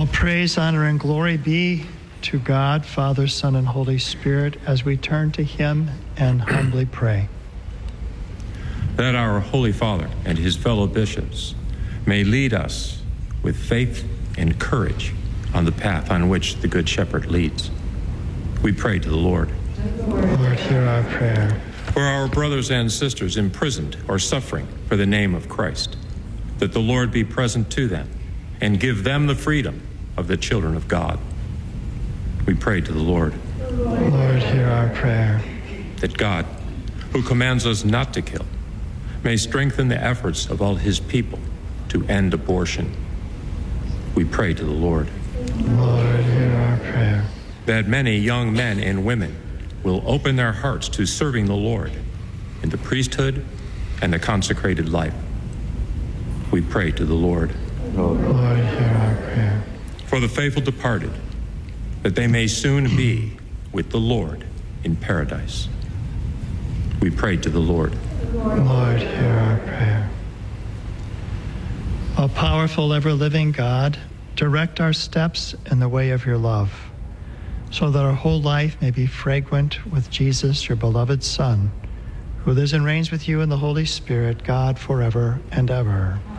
All praise, honor, and glory be to God, Father, Son, and Holy Spirit, as we turn to him and humbly pray. That our Holy Father and his fellow bishops may lead us with faith and courage on the path on which the Good Shepherd leads. We pray to the Lord. Lord, hear our prayer. For our brothers and sisters imprisoned or suffering for the name of Christ, that the Lord be present to them and give them the freedom of the children of God. We pray to the Lord. Lord, hear our prayer. That God, who commands us not to kill, may strengthen the efforts of all his people to end abortion. We pray to the Lord. Lord, hear our prayer. That many young men and women will open their hearts to serving the Lord in the priesthood and the consecrated life. We pray to the Lord. Lord, hear our prayer. For the faithful departed, that they may soon be with the Lord in paradise. We pray to the Lord. Lord, hear our prayer. O powerful, ever-living God, direct our steps in the way of your love, so that our whole life may be fragrant with Jesus, your beloved Son, who lives and reigns with you in the Holy Spirit, God, forever and ever.